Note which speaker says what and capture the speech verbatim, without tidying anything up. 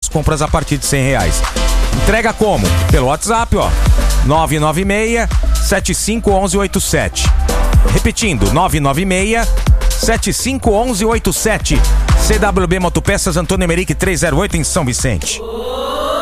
Speaker 1: compras a partir de cem reais. Entrega como? Pelo WhatsApp, ó. nove nove seis, sete cinco um um oito sete. Repetindo, nove nove seis, sete cinco um um oito sete. C W B Motopeças, Antônio Emerick trezentos e oito em São Vicente.